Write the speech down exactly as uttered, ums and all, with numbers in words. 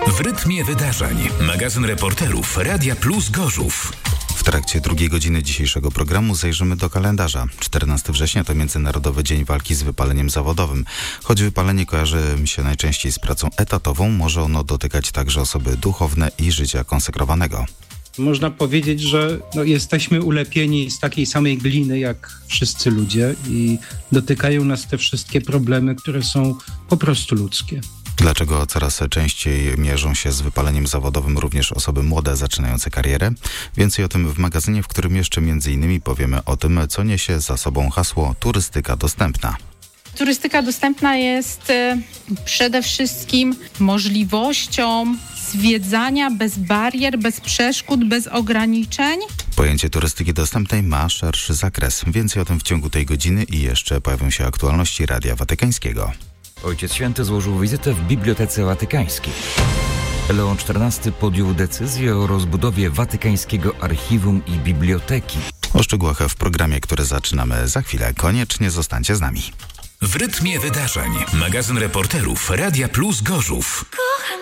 W rytmie wydarzeń. Magazyn reporterów Radia Plus Gorzów. W trakcie drugiej godziny dzisiejszego programu zajrzymy do kalendarza. czternastego września to Międzynarodowy Dzień Walki z Wypaleniem Zawodowym. Choć wypalenie kojarzy się najczęściej z pracą etatową, może ono dotykać także osoby duchowne i życia konsekrowanego. Można powiedzieć, że no, jesteśmy ulepieni z takiej samej gliny jak wszyscy ludzie i dotykają nas te wszystkie problemy, które są po prostu ludzkie. Dlaczego coraz częściej mierzą się z wypaleniem zawodowym również osoby młode zaczynające karierę? Więcej o tym w magazynie, w którym jeszcze między innymi powiemy o tym, co niesie za sobą hasło turystyka dostępna. Turystyka dostępna jest y, przede wszystkim możliwością zwiedzania bez barier, bez przeszkód, bez ograniczeń. Pojęcie turystyki dostępnej ma szerszy zakres. Więcej o tym w ciągu tej godziny i jeszcze pojawią się aktualności Radia Watykańskiego. Ojciec Święty złożył wizytę w Bibliotece Watykańskiej. Leon czternasty podjął decyzję o rozbudowie Watykańskiego Archiwum i Biblioteki. O szczegółach w programie, który zaczynamy za chwilę. Koniecznie zostańcie z nami. W rytmie wydarzeń. Magazyn reporterów Radia Plus Gorzów. Kocham